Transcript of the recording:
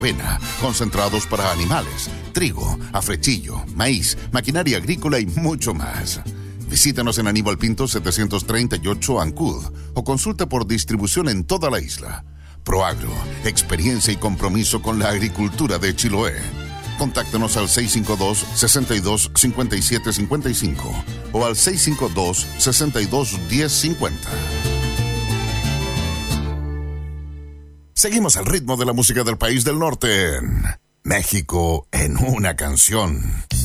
avena, concentrados para animales, trigo, afrechillo, maíz, maquinaria agrícola y mucho más. Visítanos en Aníbal Pinto 738 Ancud o consulta por distribución en toda la isla. Proagro, experiencia y compromiso con la agricultura de Chiloé. Contáctanos al 652-62-5755 o al 652-62-1050. Seguimos al ritmo de la música del país del norte en México en una canción.